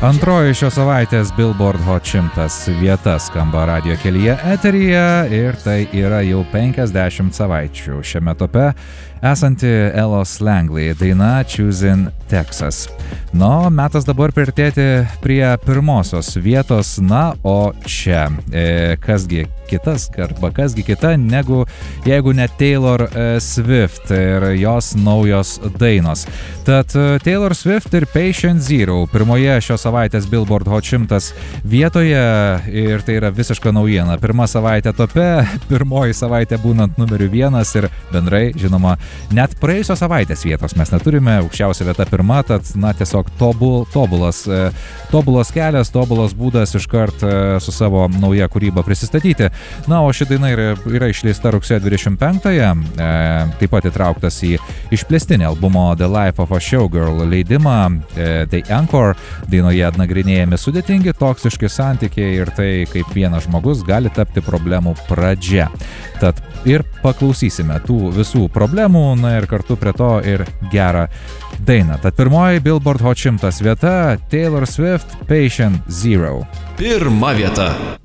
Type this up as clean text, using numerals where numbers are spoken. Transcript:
Antroji šios savaitės Billboard Hot 100 vieta skamba radio kelyje eteryje ir tai yra jau 50 savaičių šiame tope esanti Elos Langley daina Choosing Texas. Nu, metas dabar priartėti prie pirmosios vietos, na, o čia kasgi kita negu jeigu ne Taylor Swift ir jos naujos dainos. Tad Taylor Swift ir Patient Zero pirmoje šios savaitės Billboard Hot 100 vietoje ir tai yra visiška naujiena. Pirma savaitė tope, pirmoji savaitė būnant numeriu 1 ir bendrai, žinoma, net praėjusios savaitės vietos mes neturime, aukščiausia vieta pirma, tad, na, tiesiog tobulas kelias, tobulas būdas iškart su savo nauja kūryba prisistatyti. Na, o ši daina yra išleista rugsėjo 25-ąją, taip pat įtrauktas į išplėstinį albumo The Life of a Showgirl leidimą, The Anchor. Dainoje nagrinėjami sudėtingi, toksiški santykiai ir tai, kaip vienas žmogus gali tapti problemų pradžia. Tad ir paklausysime tų visų problemų, na ir kartu prie to ir gerą dainą. Tad pirmoji Billboard Hot 100 vieta Taylor Swift Patient Zero. Pirma vieta.